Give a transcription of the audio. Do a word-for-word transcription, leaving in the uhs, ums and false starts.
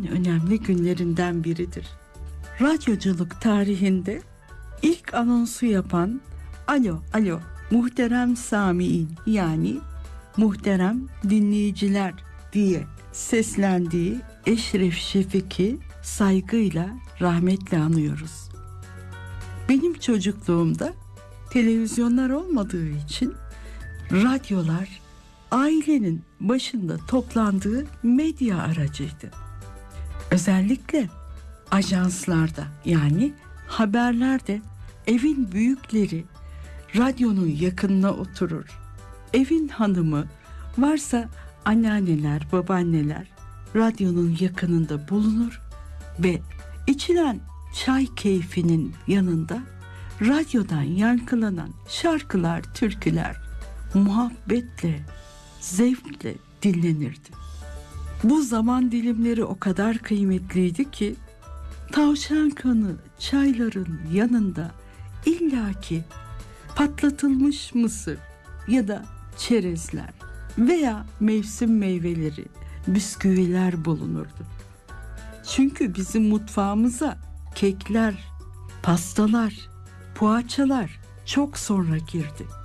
en önemli günlerinden biridir. Radyoculuk tarihinde ilk anonsu yapan alo alo muhterem samiin yani muhterem dinleyiciler diye seslendiği Eşref Şefik'i saygıyla, rahmetle anıyoruz. Benim çocukluğumda televizyonlar olmadığı için radyolar ailenin başında toplandığı medya aracıydı. Özellikle ajanslarda yani haberlerde evin büyükleri radyonun yakınına oturur. Evin hanımı varsa anneanneler, babaanneler radyonun yakınında bulunur ve içilen çay keyfinin yanında radyodan yankılanan şarkılar, türküler muhabbetle, zevkle dinlenirdi. Bu zaman dilimleri o kadar kıymetliydi ki tavşan kanı çayların yanında illaki patlatılmış mısır ya da çerezler veya mevsim meyveleri, bisküviler bulunurdu. Çünkü bizim mutfağımıza kekler, pastalar, poğaçalar çok sonra girdi.